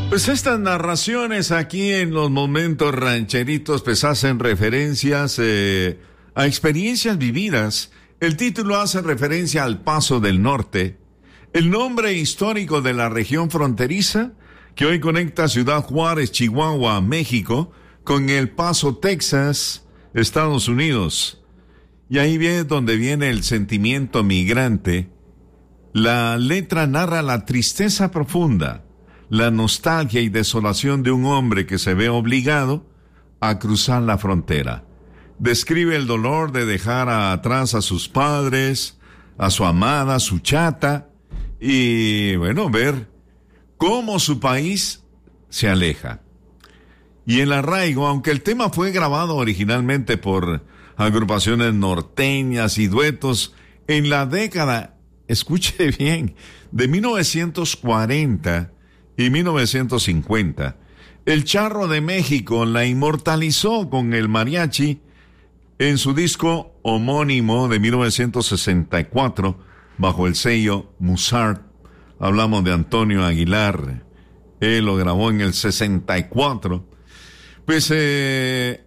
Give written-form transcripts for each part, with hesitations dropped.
Pues estas narraciones aquí en los momentos rancheritos pues hacen referencias a experiencias vividas. El título hace referencia al Paso del Norte, el nombre histórico de la región fronteriza que hoy conecta Ciudad Juárez, Chihuahua, México, con El Paso, Texas, Estados Unidos. Y ahí viene donde viene el sentimiento migrante. La letra narra la tristeza profunda, la nostalgia y desolación de un hombre que se ve obligado a cruzar la frontera. Describe el dolor de dejar atrás a sus padres, a su amada, su chata, y bueno, ver cómo su país se aleja. Y el arraigo, aunque el tema fue grabado originalmente por agrupaciones norteñas y duetos en la década, escuche bien, de 1940 y 1950, el Charro de México la inmortalizó con el mariachi en su disco homónimo de 1964 bajo el sello Musart. Hablamos de Antonio Aguilar, él lo grabó en el 64. Pues es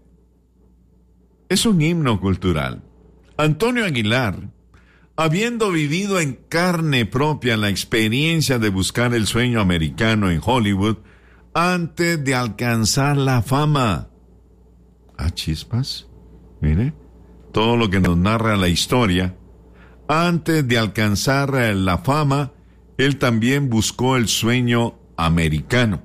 un himno cultural. Antonio Aguilar, habiendo vivido en carne propia la experiencia de buscar el sueño americano en Hollywood antes de alcanzar la fama. Ah, chispas. Mire, todo lo que nos narra la historia. Antes de alcanzar la fama, él también buscó el sueño americano.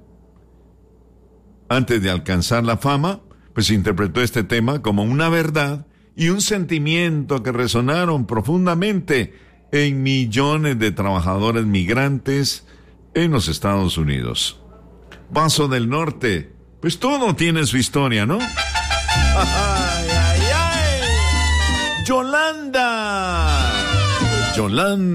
Antes de alcanzar la fama, pues interpretó este tema como una verdad y un sentimiento que resonaron profundamente en millones de trabajadores migrantes en los Estados Unidos. Paso del Norte, pues todo tiene su historia, ¿no? ¡Ay, ay, ay! ¡Yolanda!